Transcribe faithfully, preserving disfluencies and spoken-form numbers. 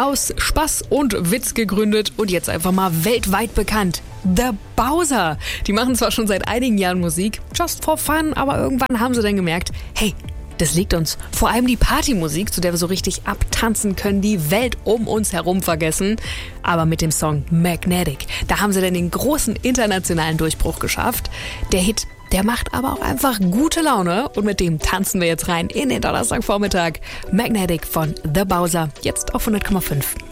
aus Spaß und Witz gegründet und jetzt einfach mal weltweit bekannt. The Bowser. Die machen zwar schon seit einigen Jahren Musik, just for fun, aber irgendwann haben sie dann gemerkt, hey, das liegt uns. Vor allem die Partymusik, zu der wir so richtig abtanzen können, die Welt um uns herum vergessen. Aber mit dem Song Magnetic, da haben sie dann den großen internationalen Durchbruch geschafft. Der Hit, der macht aber auch einfach gute Laune und mit dem tanzen wir jetzt rein in den Donnerstagvormittag. Magnetic von The Bowser, jetzt auf hundert Komma fünf.